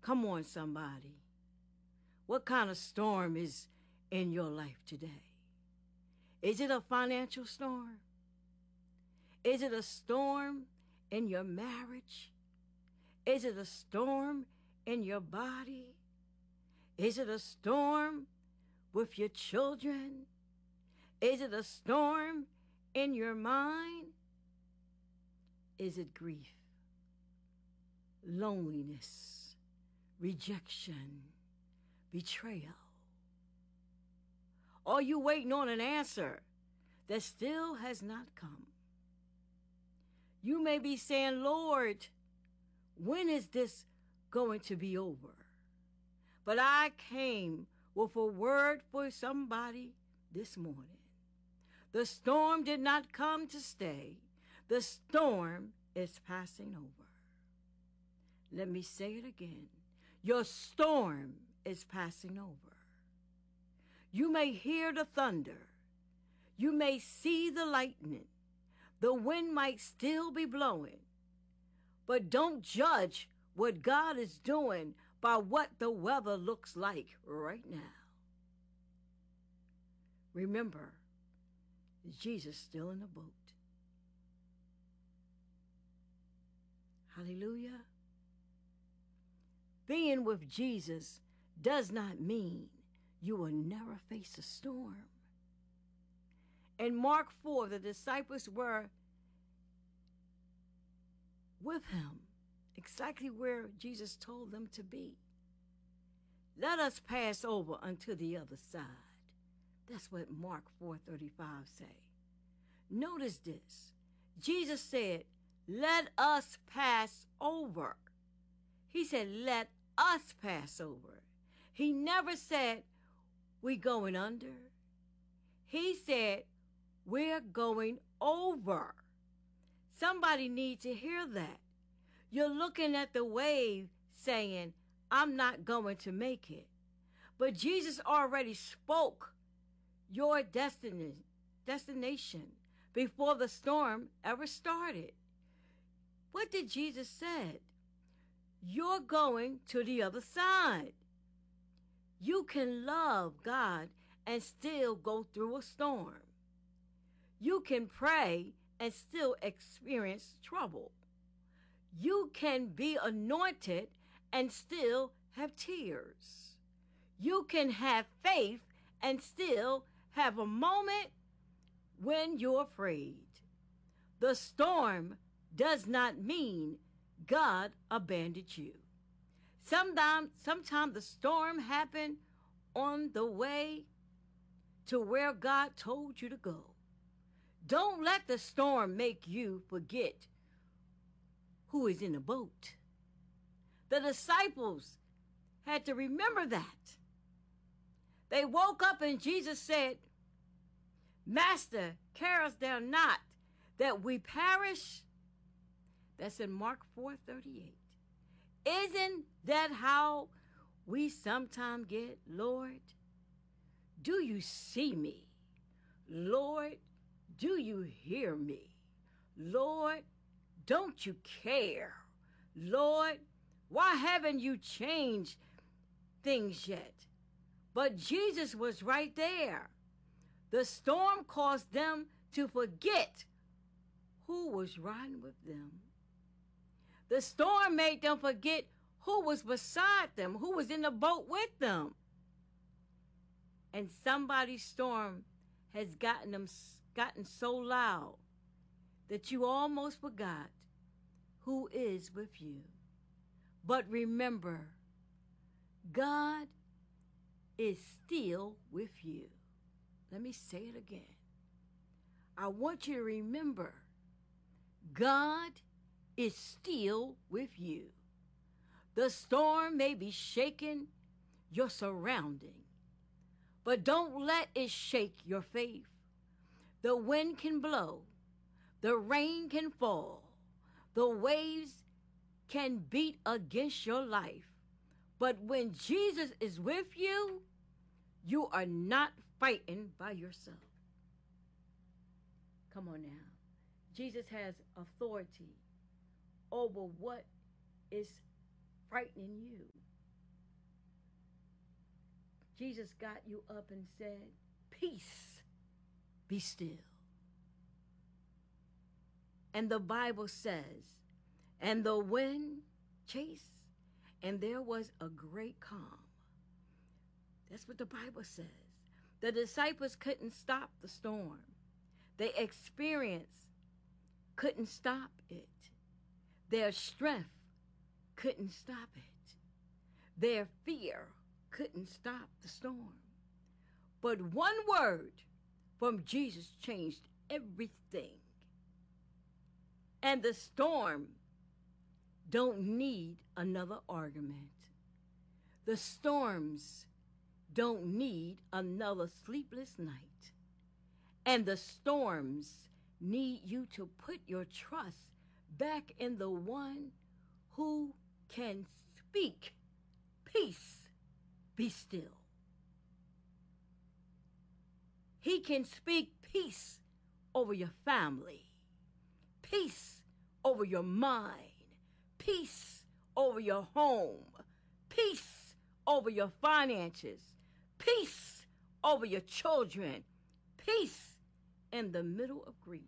Come on, somebody. What kind of storm is in your life today? Is it a financial storm? Is it a storm in your marriage? Is it a storm in your body? Is it a storm with your children? Is it a storm in your mind? Is it grief, loneliness, rejection, betrayal? Are you waiting on an answer that still has not come? You may be saying, Lord, when is this going to be over? But I came with a word for somebody this morning. The storm did not come to stay. The storm is passing over. Let me say it again. Your storm is passing over. You may hear the thunder. You may see the lightning. The wind might still be blowing. But don't judge what God is doing by what the weather looks like right now. Remember, is Jesus still in the boat? Hallelujah. Being with Jesus does not mean you will never face a storm. In Mark 4, the disciples were with him, exactly where Jesus told them to be. Let us pass over unto the other side. That's what Mark 4:35 say. Notice this. Jesus said, let us pass over. He said, let us pass over. He never said, we're going under. He said, we're going over. Somebody needs to hear that. You're looking at the wave saying, I'm not going to make it. But Jesus already spoke your destination before the storm ever started. What did Jesus say? You're going to the other side. You can love God and still go through a storm. You can pray and still experience trouble. You can be anointed and still have tears. You can have faith and still have a moment when you're afraid. The storm does not mean God abandoned you. Sometimes the storm happened on the way to where God told you to go. Don't let the storm make you forget who is in the boat. The disciples had to remember that. They woke up and Jesus said, Master, carest thou not that we perish? That's in Mark 4:38. Isn't that how we sometimes get, Lord? Do you see me? Lord, do you hear me? Lord, don't you care? Lord, why haven't you changed things yet? But Jesus was right there. The storm caused them to forget who was riding with them. The storm made them forget who was beside them, who was in the boat with them. And somebody's storm has gotten so loud that you almost forgot who is with you. But remember, God is still with you. Let me say it again. I want you to remember, God is still with you. The storm may be shaking your surrounding, but don't let it shake your faith. The wind can blow, the rain can fall, the waves can beat against your life. But when Jesus is with you, you are not fighting by yourself. Come on now. Jesus has authority over what is frightening you. Jesus got you up and said, peace, be still. And the Bible says, and the wind chased, and there was a great calm. That's what the Bible says. The disciples couldn't stop the storm. Their experience couldn't stop it. Their strength couldn't stop it. Their fear couldn't stop the storm. But one word from Jesus changed everything. And the storm don't need another argument. The storms don't need another sleepless night. And the storms need you to put your trust back in the one who can speak. Peace, be still. He can speak peace over your family, peace over your mind, peace over your home, peace over your finances, peace over your children, peace in the middle of grief.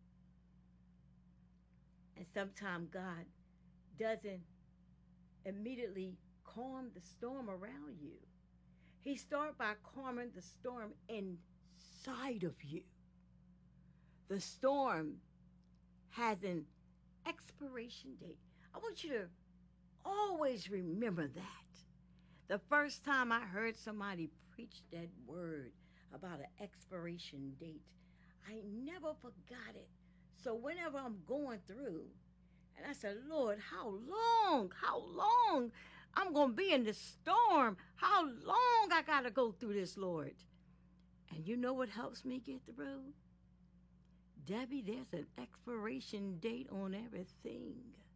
And sometimes God doesn't immediately calm the storm around you. He starts by calming the storm inside of you. The storm has an expiration date. I want you to always remember that. The first time I heard somebody preach that word about an expiration date, I never forgot it. So whenever I'm going through, and I said, Lord, how long I'm going to be in this storm? How long I got to go through this, Lord? And you know what helps me get through? Debbie, there's an expiration date on everything.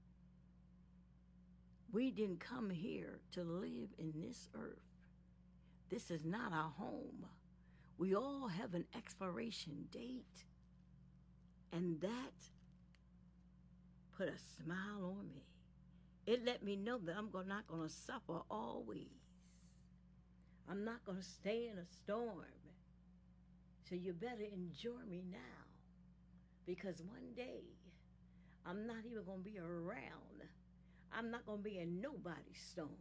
We didn't come here to live in this earth. This is not our home. We all have an expiration date. And that put a smile on me. It let me know that I'm not going to suffer always. I'm not going to stay in a storm. So you better enjoy me now. Because one day, I'm not even going to be around. I'm not going to be in nobody's storm.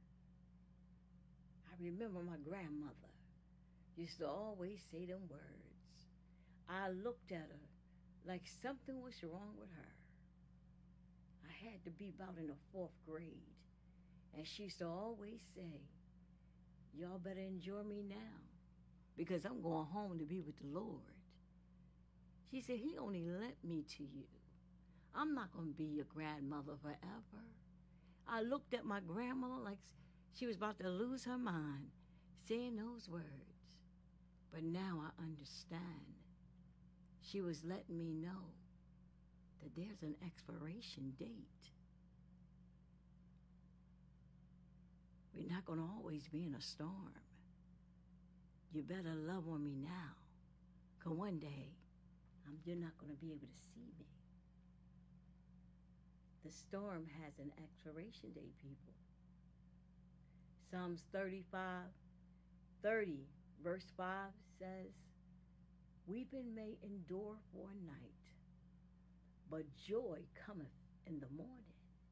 I remember my grandmother used to always say them words. I looked at her like something was wrong with her. I had to be about in the 4th grade. And she used to always say, y'all better enjoy me now because I'm going home to be with the Lord. She said, he only lent me to you. I'm not going to be your grandmother forever. I looked at my grandmother like she was about to lose her mind saying those words. But now I understand. She was letting me know that there's an expiration date. We're not going to always be in a storm. You better love on me now, because one day you're not going to be able to see me. The storm has an expiration date, people. Psalms 30, verse 5 says, weeping may endure for a night, but joy cometh in the morning.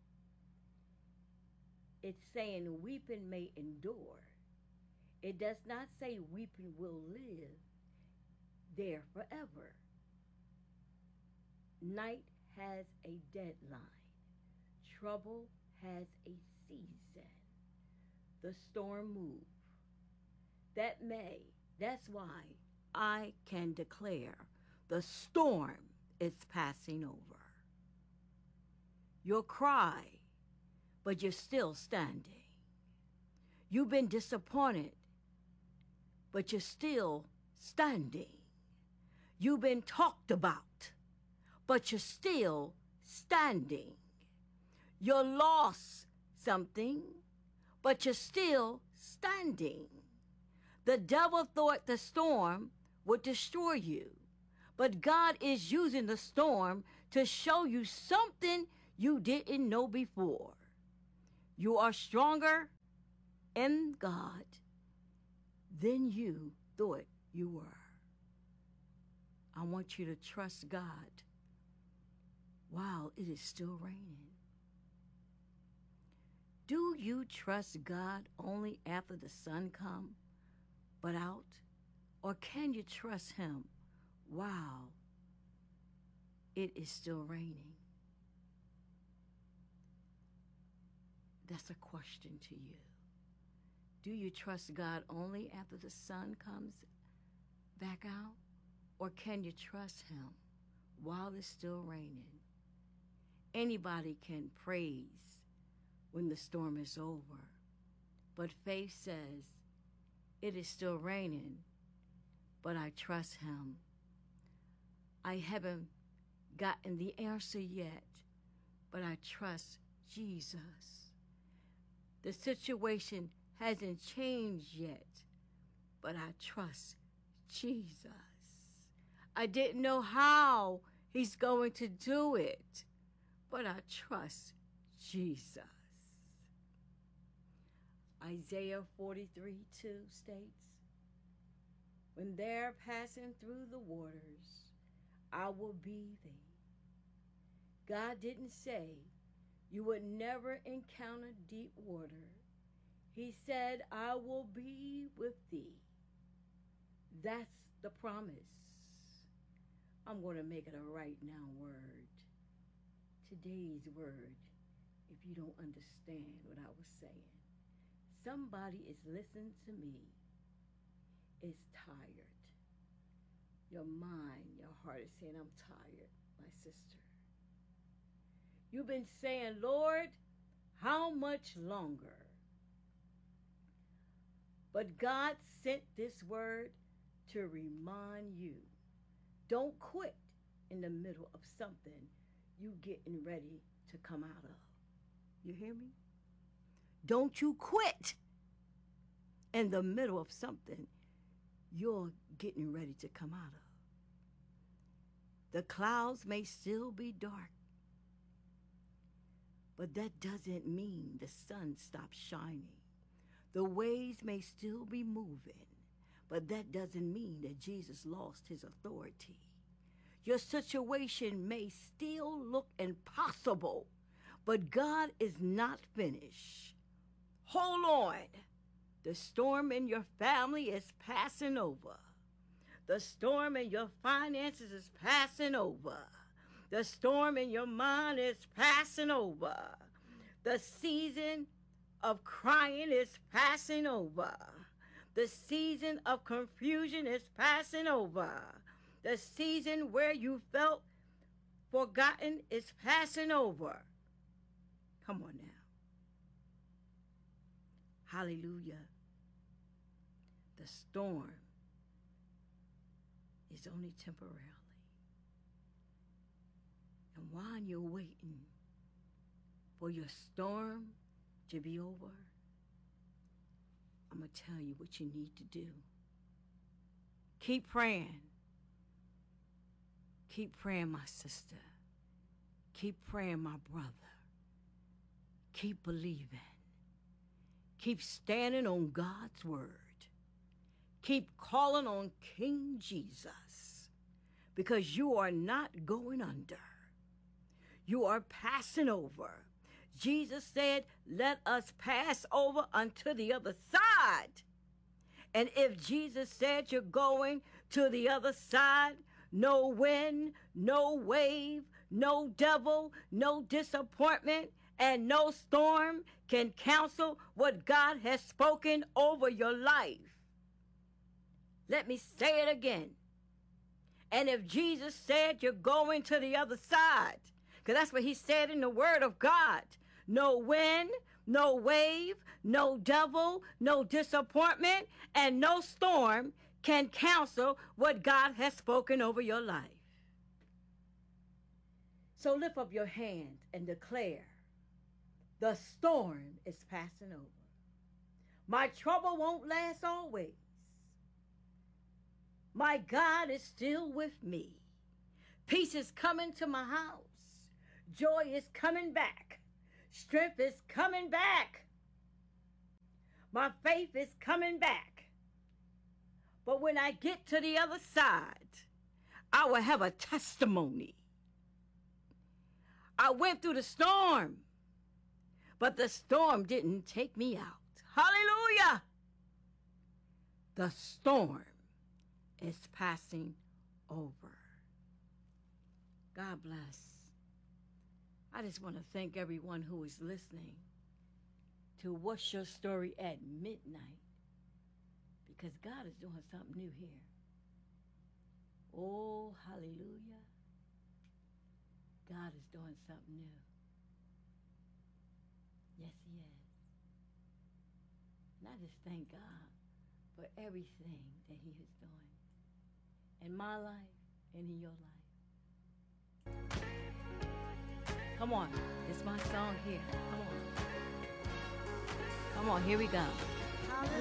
It's saying weeping may endure. It does not say weeping will live there forever. Night has a deadline. Trouble has a season. The storm moves. That's why I can declare the storm is passing over. You'll cry, but you're still standing. You've been disappointed, but you're still standing. You've been talked about, but you're still standing. You lost something, but you're still standing. The devil thought the storm would destroy you, but God is using the storm to show you something you didn't know before. You are stronger in God, than you thought you were. I want you to trust God while it is still raining. Do you trust God only after the sun comes but out? Or can you trust him while it is still raining? That's a question to you. Do you trust God only after the sun comes back out? Or can you trust him while it's still raining? Anybody can praise when the storm is over, but faith says, it is still raining, but I trust him. I haven't gotten the answer yet, but I trust Jesus. The situation hasn't changed yet, but I trust Jesus. I didn't know how he's going to do it, but I trust Jesus. Isaiah 43:2 states, when they're passing through the waters, I will be thee. God didn't say you would never encounter deep water. He said, I will be with thee. That's the promise. I'm going to make it a right now word. Today's word, if you don't understand what I was saying. Somebody is listening to me, is tired. Your mind, your heart is saying, I'm tired, my sister. You've been saying, Lord, how much longer? But God sent this word to remind you. Don't quit in the middle of something you getting ready to come out of. You hear me? Don't you quit in the middle of something you're getting ready to come out of. The clouds may still be dark, but that doesn't mean the sun stops shining. The waves may still be moving, but that doesn't mean that Jesus lost his authority. Your situation may still look impossible, but God is not finished. Hold on. The storm in your family is passing over. The storm in your finances is passing over. The storm in your mind is passing over. The season of crying is passing over. The season of confusion is passing over. The season where you felt forgotten is passing over. Come on now. Hallelujah. The storm is only temporarily. And while you're waiting for your storm to be over, I'm going to tell you what you need to do. Keep praying. Keep praying, my sister. Keep praying, my brother. Keep believing. Keep standing on God's word. Keep calling on King Jesus, because you are not going under. You are passing over. Jesus said, let us pass over unto the other side. And if Jesus said you're going to the other side, no wind, no wave, no devil, no disappointment, and no storm can cancel what God has spoken over your life. Let me say it again. And if Jesus said you're going to the other side, because that's what he said in the word of God, no wind, no wave, no devil, no disappointment, and no storm can cancel what God has spoken over your life. So lift up your hand and declare, the storm is passing over. My trouble won't last always. My God is still with me. Peace is coming to my house. Joy is coming back. Strength is coming back. My faith is coming back. But when I get to the other side, I will have a testimony. I went through the storm, but the storm didn't take me out. Hallelujah! The storm is passing over. God bless. I just want to thank everyone who is listening to What's Your Story at Midnight, because God is doing something new here. Oh, hallelujah. God is doing something new. Yes, he is. And I just thank God for everything that he is doing in my life and in your life. Come on. It's my song here. Come on. Come on, here we go.